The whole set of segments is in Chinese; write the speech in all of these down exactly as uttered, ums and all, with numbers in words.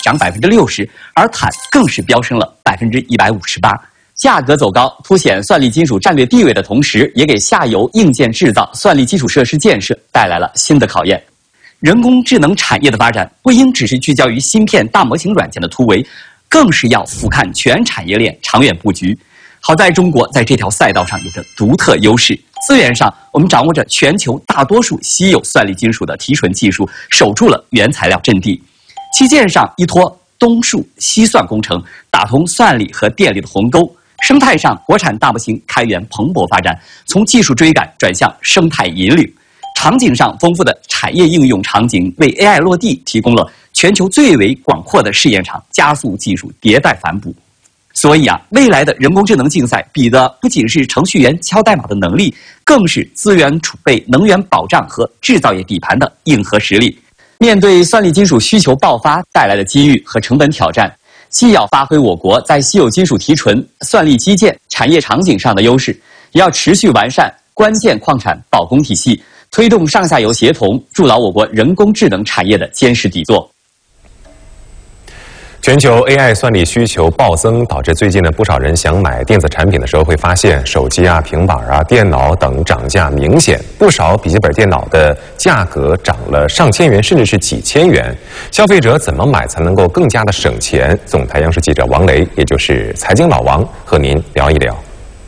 涨百分之六十，而钽更是飙升了百分之一百五十八。价格走高，凸显算力金属战略地位的同时，也给下游硬件制造、算力基础设施建设带来了新的考验。人工智能产业的发展不应只是聚焦于芯片、大模型软件的突围，更是要俯瞰全产业链长远布局。好在中国在这条赛道上有着独特优势，资源上我们掌握着全球大多数稀有算力金属的提纯技术，守住了原材料阵地；基建上依托东数西算工程，打通算力和电力的鸿沟；生态上，国产大模型开源蓬勃发展，从技术追赶转向生态引领；场景上，丰富的产业应用场景为 A I 落地提供了全球最为广阔的试验场，加速技术迭代反哺。所以啊，未来的人工智能竞赛比的不仅是程序员敲代码的能力，更是资源储备、能源保障和制造业底盘的硬核实力。面对算力金属需求爆发带来的机遇和成本挑战，既要发挥我国在稀有金属提纯、算力基建产业场景上的优势，也要持续完善关键矿产保供体系，推动上下游协同，筑牢我国人工智能产业的坚实底座。 全球 A I 算力需求暴增，导致最近呢不少人想买电子产品的时候会发现，手机啊、平板啊、电脑等涨价明显，不少笔记本电脑的价格涨了上千元，甚至是几千元。消费者怎么买才能够更加的省钱？总台央视记者王雷，也就是财经老王，和您聊一聊。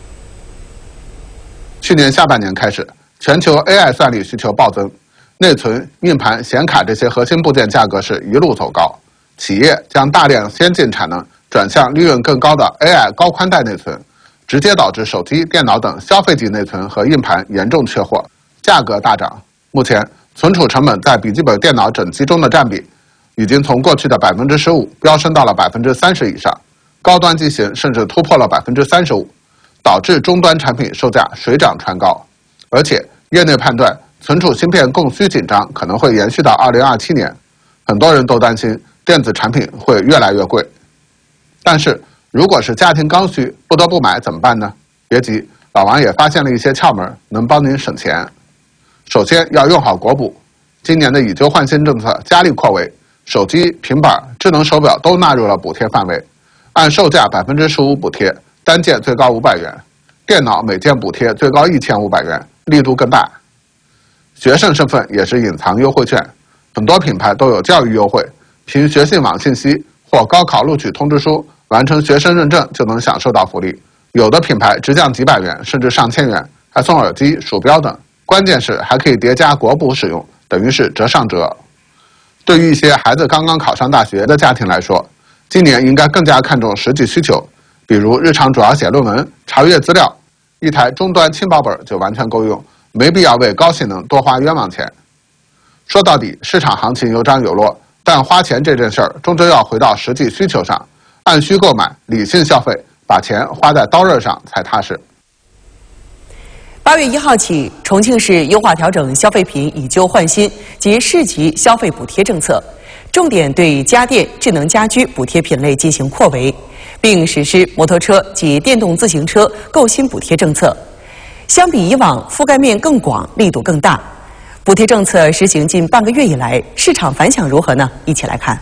去年下半年开始，全球 A I 算力需求暴增，内存、硬盘、显卡这些核心部件价格是一路走高。企业将大量先进产能转向利润更高的 A I 高宽带内存，直接导致手机、电脑等消费级内存和硬盘严重缺货，价格大涨。目前，存储成本在笔记本电脑整机中的占比，已经从过去的百分之十五飙升到了百分之三十以上，高端机型甚至突破了百分之三十五，导致终端产品售价水涨船高。而且，业内判断，存储芯片供需紧张可能会延续到二零二七年，很多人都担心电子产品会越来越贵。但是如果是家庭刚需不得不买怎么办呢？别急，老王也发现了一些窍门，能帮您省钱。首先要用好国补，今年的以旧换新政策加力扩围，手机、平板、智能手表都纳入了补贴范围，按售价百分之十五补贴，单件最高五百元；电脑每件补贴最高一千五百元，力度更大。学生身份也是隐藏优惠券，很多品牌都有教育优惠。凭学信网信息或高考录取通知书完成学生认证就能享受到福利，有的品牌直降几百元甚至上千元，还送耳机、鼠标等，关键是还可以叠加国补使用，等于是折上折。对于一些孩子刚刚考上大学的家庭来说，今年应该更加看重实际需求，比如日常主要写论文、查阅资料，一台终端轻薄本就完全够用，没必要为高性能多花冤枉钱。说到底，市场行情有涨有落，但花钱这件事儿终究要回到实际需求上，按需购买，理性消费，把钱花在刀刃上才踏实。 八月一号起，重庆市优化调整消费品以旧换新及市级消费补贴政策，重点对家电、智能家居补贴品类进行扩围，并实施摩托车及电动自行车购新补贴政策。相比以往，覆盖面更广，力度更大。补贴政策实行近半个月以来，市场反响如何呢？一起来看。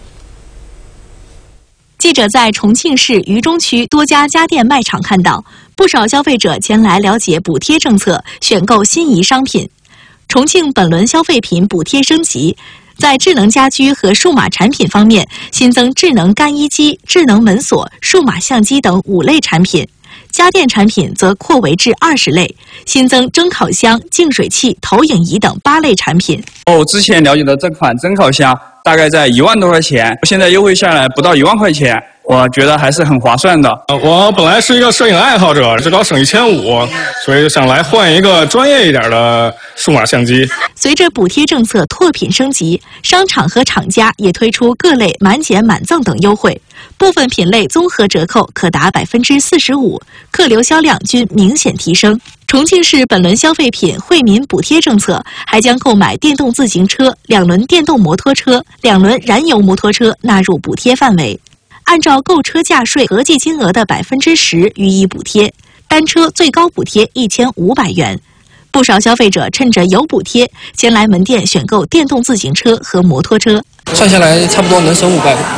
记者在重庆市渝中区多家家电卖场看到，不少消费者前来了解补贴政策，选购心仪商品。重庆本轮消费品补贴升级，在智能家居和数码产品方面，新增智能干衣机、智能门锁、数码相机等五类产品。家电产品则扩围至二十类，新增蒸烤箱、净水器、投影仪等八类产品。 我之前了解的这款蒸烤箱大概在一万多块钱，现在优惠下来不到一万块钱，我觉得还是很划算的。 我本来是一个摄影爱好者，最高省一千五，所以想来换一个专业一点的数码相机。 随着补贴政策拓品升级，商场和厂家也推出各类满减满赠等优惠，部分品类综合折扣可达百分之四十五，客流销量均明显提升。重庆市本轮消费品惠民补贴政策还将购买电动自行车、两轮电动摩托车、两轮燃油摩托车纳入补贴范围，按照购车价税合计金额的百分之十予以补贴，单车最高补贴一千五百元。不少消费者趁着有补贴，前来门店选购电动自行车和摩托车， 算下来差不多能省五百。